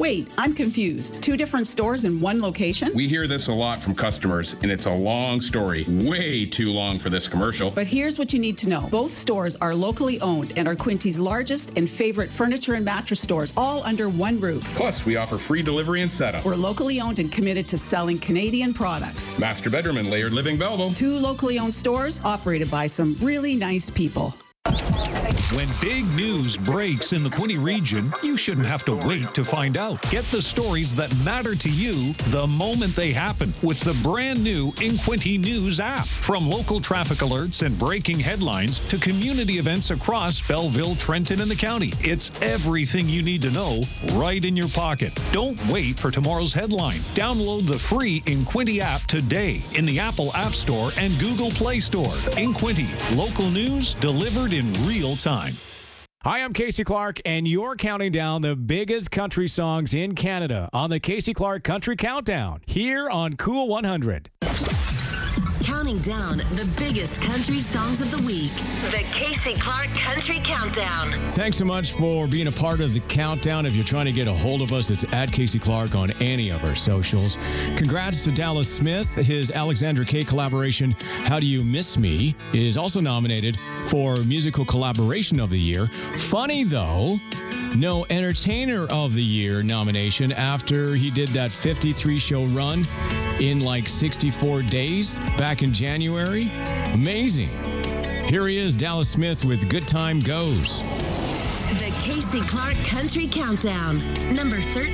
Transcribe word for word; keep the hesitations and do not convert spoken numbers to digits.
Wait, I'm confused. Two different stores in one location? We hear this a lot from customers, and it's a long story. Way too long for this commercial. But here's what you need to know. Both stores are locally owned and are Quinty's largest and favorite furniture and mattress stores, all under one roof. Plus, we offer free delivery and setup. We're locally owned and committed to selling Canadian products. Master Bedroom and Layered Living Belleville. Two locally owned stores operated by some really nice people. When big news breaks in the Quinte region, you shouldn't have to wait to find out. Get the stories that matter to you the moment they happen with the brand new InQuinte News app. From local traffic alerts and breaking headlines to community events across Belleville, Trenton, and the county. It's everything you need to know right in your pocket. Don't wait for tomorrow's headline. Download the free InQuinte app today in the Apple App Store and Google Play Store. InQuinte, local news delivered in real time. Hi, I'm Casey Clark, and you're counting down the biggest country songs in Canada on the Casey Clark Country Countdown here on Cool one hundred. Counting down the biggest country songs of the week. The Casey Clark Country Countdown. Thanks so much for being a part of the countdown. If you're trying to get a hold of us, it's at Casey Clark on any of our socials. Congrats to Dallas Smith. His Alexandra Kay collaboration, How Do You Miss Me, is also nominated for Musical Collaboration of the Year. Funny, though, no Entertainer of the Year nomination after he did that fifty-three show run in like sixty-four days back in January. Amazing. Here he is, Dallas Smith with Good Time Goes. The Casey Clark Country Countdown, number thirteen.